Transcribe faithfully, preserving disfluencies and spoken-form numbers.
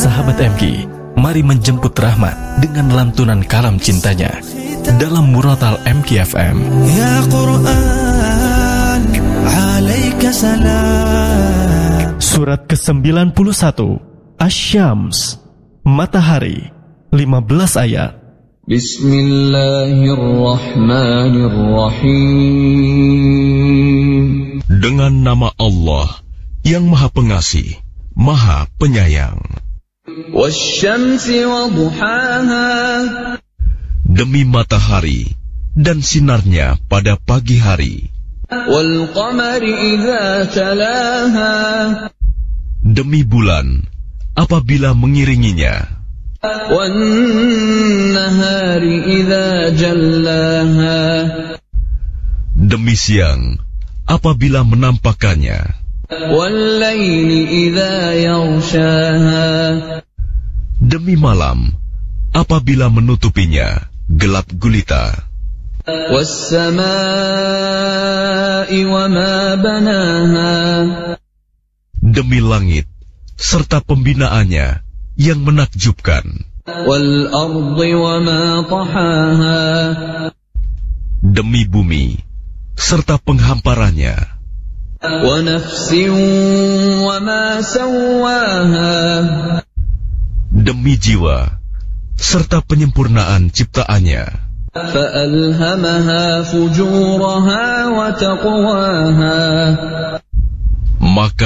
Sahabat M K, mari menjemput rahmat dengan lantunan kalam cintanya dalam Muratal M K F M. Ya Quran, alaika salam. Surat ke sembilan puluh satu, Asy-Syams, Matahari, lima belas ayat. Bismillahirrahmanirrahim. Dengan nama Allah yang Maha Pengasih, Maha Penyayang. Wasyamsi wa duhaha. Demi matahari dan sinarnya pada pagi hari. Wal qamari idza talaha. Demi bulan apabila mengiringinya. Wan nahari idza jallaha. Demi siang apabila menampakkannya. Wal laili idza yaghshaha. Demi malam apabila menutupinya gelap gulita. Was samaa'i wa ma banaha. Demi langit serta pembinaannya yang menakjubkan. Wal ardi wa ma tahaha. Demi bumi serta penghamparannya. Wa nafsin wa ma sawwaha. Demi jiwa serta penyempurnaan ciptaannya. Fa'alhamaha fujuraha wa taqwaha. Maka